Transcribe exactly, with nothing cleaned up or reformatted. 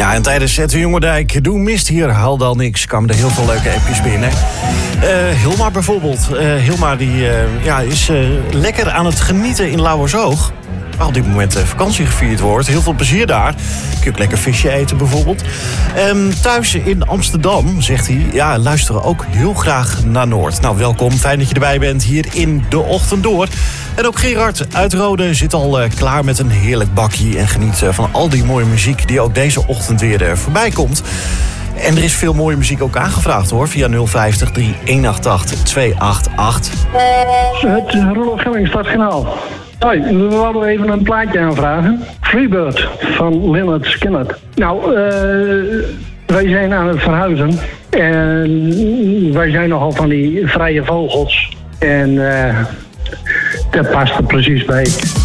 Ja, en tijdens Zet de Jongerdijk, doe mist hier, haalde al niks. Kwamen er heel veel leuke appjes binnen. Uh, Hilma bijvoorbeeld. Uh, Hilma die, uh, ja, is uh, lekker aan het genieten in Lauwersoog. Waar op dit moment uh, vakantie gevierd wordt. Heel veel plezier daar. Kun je ook lekker visje eten bijvoorbeeld. Um, thuis in Amsterdam, zegt hij, ja, luisteren ook heel graag naar Noord. Nou, welkom. Fijn dat je erbij bent hier in De Ochtend Door. En ook Gerard uit Rode zit al uh, klaar met een heerlijk bakje. En geniet uh, van al die mooie muziek die ook deze ochtend weer uh, voorbij komt. En er is veel mooie muziek ook aangevraagd hoor. Via nul vijftig, drie eenentachtig, tweehonderdachtenachtig. Het Roelof Gelling Stadskanaal. Hoi, we wilden even een plaatje aanvragen. Freebird van Lynyrd Skynyrd. Nou, uh, wij zijn aan het verhuizen. En wij zijn nogal van die vrije vogels. En uh, dat past er precies bij.